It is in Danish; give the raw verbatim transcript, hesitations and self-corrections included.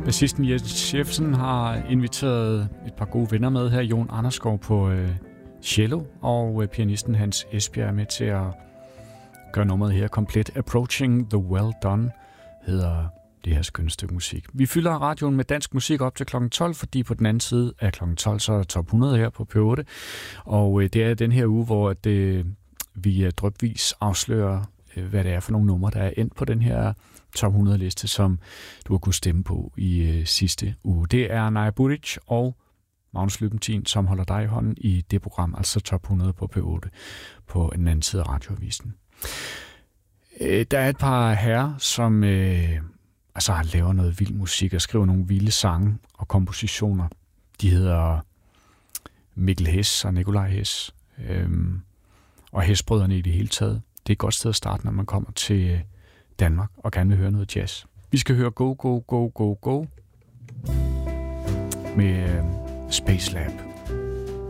Bassisten Jes Schefsen har inviteret et par gode venner med her. Jon Andersgaard på øh, cello, og øh, pianisten Hans Esbjerg er med til at gøre nummeret her komplet. Approaching the Well Done hedder det her skønne stykke musik. Vi fylder radioen med dansk musik op til klokken tolv, fordi på den anden side af klokken tolv, så er der top hundrede her på P otte. Og øh, det er den her uge, hvor det, vi drypvis afslører, øh, hvad det er for nogle numre, der er endt på den her top hundrede liste, som du har kunnet stemme på i øh, sidste uge. Det er Naja Buric og Magnus Løbentin, som holder dig i hånden i det program, altså top hundrede på P otte, på den anden side af radioavisen. Øh, der er et par herrer, som øh, altså laver noget vild musik og skriver nogle vilde sange og kompositioner. De hedder Mikkel Hess og Nikolaj Hess, øh, og Hess-brødrene i det hele taget. Det er et godt sted at starte, når man kommer til øh, Danmark og gerne vil høre noget jazz. Vi skal høre Go, Go, Go, Go, Go med uh, Space Lab.